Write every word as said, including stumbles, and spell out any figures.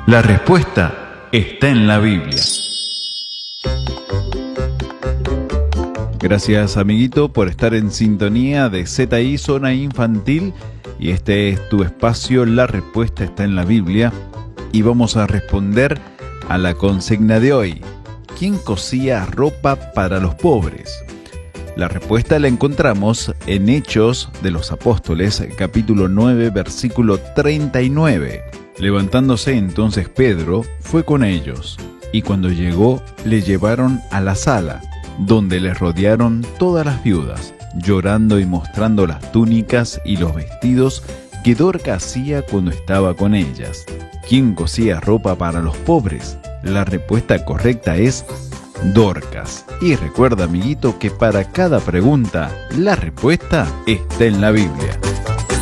La respuesta está en la Biblia. Gracias, amiguito, por estar en sintonía de Z I Zona Infantil. Y este es tu espacio, La respuesta está en la Biblia. Y vamos a responder a la consigna de hoy. ¿Quién cosía ropa para los pobres? La respuesta la encontramos en Hechos de los Apóstoles, capítulo nueve, versículo treinta y nueve. Levantándose entonces Pedro, fue con ellos, y cuando llegó, le llevaron a la sala, donde le rodearon todas las viudas, llorando y mostrando las túnicas y los vestidos que Dorcas hacía cuando estaba con ellas. ¿Quién cosía ropa para los pobres? La respuesta correcta es Dorcas. Y recuerda, amiguito, que para cada pregunta, la respuesta está en la Biblia.